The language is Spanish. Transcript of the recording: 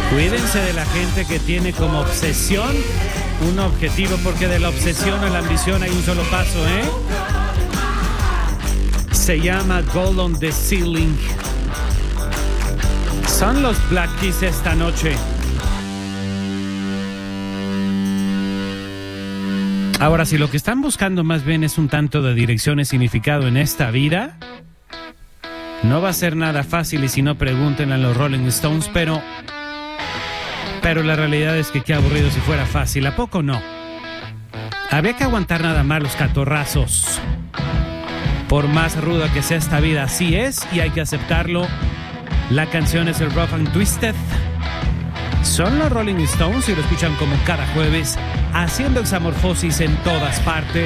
Cuídense de la gente que tiene como obsesión un objetivo, porque de la obsesión a la ambición hay un solo paso, ¿eh? Se llama Gold on the Ceiling. Son los Black Keys esta noche. Ahora, si lo que están buscando más bien es un tanto de dirección y significado en esta vida, no va a ser nada fácil, y si no, pregunten a los Rolling Stones, pero la realidad es que qué aburrido si fuera fácil. ¿A poco no? Había que aguantar nada más los catorrazos. Por más ruda que sea esta vida, así es, y hay que aceptarlo. La canción es el Rough and Twisted. Son los Rolling Stones y lo escuchan como cada jueves, haciendo examorfosis en todas partes.